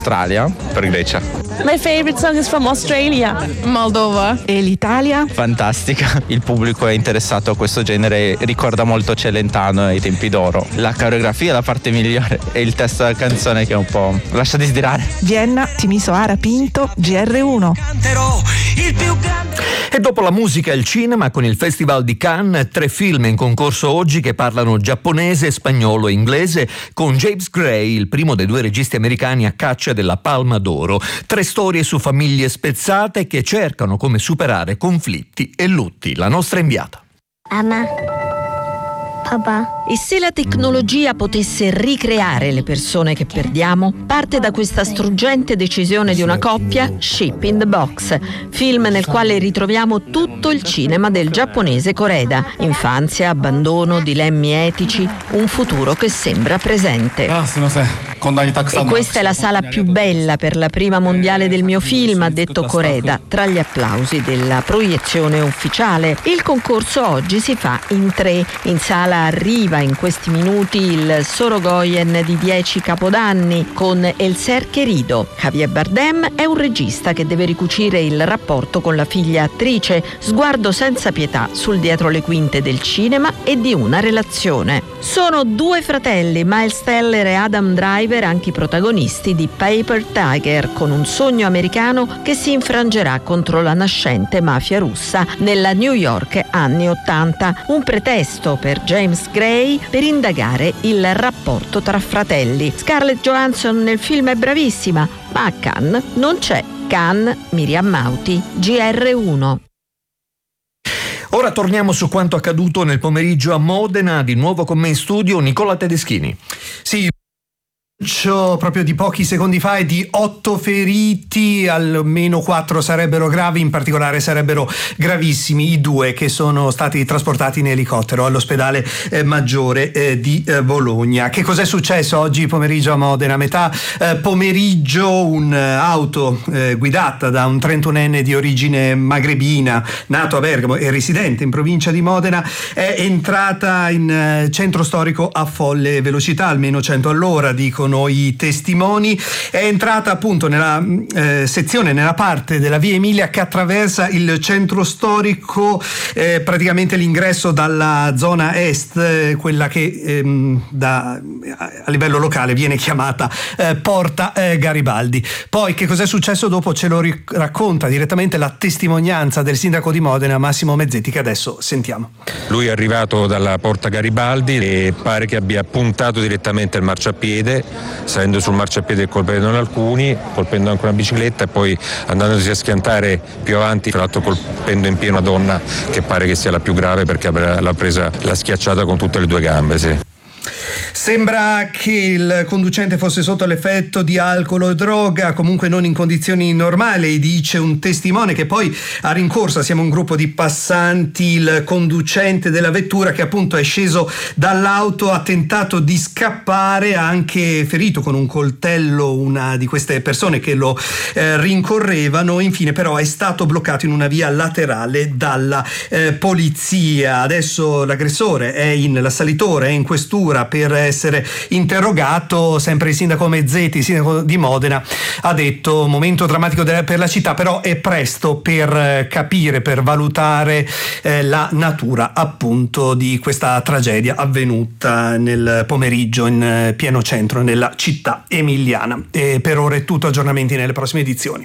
Australia per Grecia. My favorite song is from Australia. Moldova. E l'Italia? Fantastica, il pubblico è interessato a questo genere, ricorda molto Celentano ai tempi d'oro. La coreografia è la parte migliore e il testo della canzone che è un po' lascia desiderare. Vienna, Timisoara Pinto, GR1. E dopo la musica e il cinema, con il Festival di Cannes, 3 film in concorso oggi che parlano giapponese, spagnolo e inglese, con James Gray, il primo dei 2 registi americani a caccia della Palma d'Oro. 3 storie su famiglie spezzate che cercano come superare conflitti e lutti. La nostra inviata. Mamma, papà. E se la tecnologia potesse ricreare le persone che perdiamo? Parte da questa struggente decisione di una coppia, Ship in the Box, film nel quale ritroviamo tutto il cinema del giapponese Koreda. Infanzia, abbandono, dilemmi etici, un futuro che sembra presente. E questa è la sala più bella per la prima mondiale del mio film, ha detto Koreda, tra gli applausi della proiezione ufficiale. Il concorso oggi si fa in 3. In sala arriva in questi minuti il Sorogoyen di 10 Capodanni con Elser Querido. Javier Bardem è un regista che deve ricucire il rapporto con la figlia attrice, sguardo senza pietà sul dietro le quinte del cinema e di una relazione. Sono 2 fratelli, Miles Teller e Adam Driver, anche i protagonisti di Paper Tiger, con un sogno americano che si infrangerà contro la nascente mafia russa nella New York anni 80. Un pretesto per James Gray per indagare il rapporto tra fratelli. Scarlett Johansson nel film è bravissima, ma a Cannes non c'è. Cannes, Miriam Mauti, GR1. Ora torniamo su quanto accaduto nel pomeriggio a Modena. Di nuovo con me in studio Nicola Tedeschini. Sì, proprio di pochi secondi fa è di 8 feriti, almeno 4 sarebbero gravi, in particolare sarebbero gravissimi i 2 che sono stati trasportati in elicottero all'ospedale maggiore di Bologna. Che cos'è successo oggi pomeriggio a Modena? A metà pomeriggio un'auto guidata da un 31enne di origine magrebina, nato a Bergamo e residente in provincia di Modena, è entrata in centro storico a folle velocità, almeno 100 all'ora, dicono i testimoni. È entrata appunto nella sezione, nella parte della via Emilia che attraversa il centro storico, praticamente l'ingresso dalla zona est, quella che a livello locale viene chiamata Porta Garibaldi. Poi che cos'è successo dopo ce lo racconta direttamente la testimonianza del sindaco di Modena, Massimo Mezzetti, che adesso sentiamo. Lui è arrivato dalla Porta Garibaldi e pare che abbia puntato direttamente il marciapiede, salendo sul marciapiede e colpendo alcuni, colpendo anche una bicicletta e poi andandosi a schiantare più avanti, tra l'altro colpendo in pieno una donna che pare che sia la più grave perché l'ha schiacciata con tutte le 2 gambe. Sì. Sembra che il conducente fosse sotto l'effetto di alcol o droga, comunque non in condizioni normali, dice un testimone che poi ha rincorso, siamo un gruppo di passanti, il conducente della vettura che appunto è sceso dall'auto, ha tentato di scappare, ha anche ferito con un coltello una di queste persone che lo rincorrevano, infine però è stato bloccato in una via laterale dalla polizia. Adesso l'aggressore è l'assalitore è in questura per essere interrogato. Sempre il sindaco Mezzetti, il sindaco di Modena, ha detto momento drammatico per la città, però è presto per capire, per valutare la natura appunto di questa tragedia avvenuta nel pomeriggio in pieno centro nella città emiliana. E per ora è tutto, aggiornamenti nelle prossime edizioni.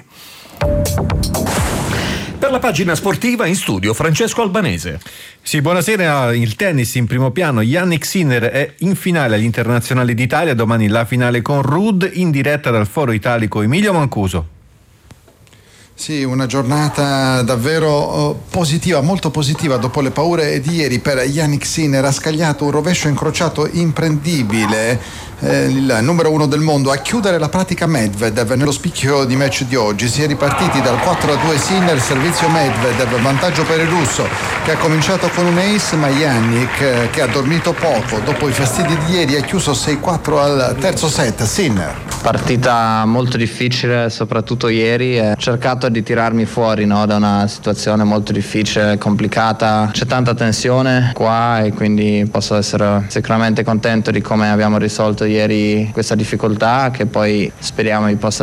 Per la pagina sportiva in studio Francesco Albanese. Sì, buonasera. Il tennis in primo piano. Jannik Sinner è in finale agli internazionali d'Italia. Domani la finale con Ruud, in diretta dal Foro Italico Emilio Mancuso. Sì, una giornata davvero positiva, molto positiva dopo le paure di ieri per Jannik Sinner. Ha scagliato un rovescio incrociato imprendibile, il numero 1 del mondo, a chiudere la pratica Medvedev nello spicchio di match di oggi. Si è ripartiti dal 4-2 Sinner, servizio Medvedev, vantaggio per il russo che ha cominciato con un ace, ma Jannik che ha dormito poco dopo i fastidi di ieri ha chiuso 6-4 al terzo set. Sinner. Partita molto difficile, soprattutto ieri, ho cercato di tirarmi fuori da una situazione molto difficile, complicata, c'è tanta tensione qua e quindi posso essere sicuramente contento di come abbiamo risolto ieri questa difficoltà, che poi speriamo possa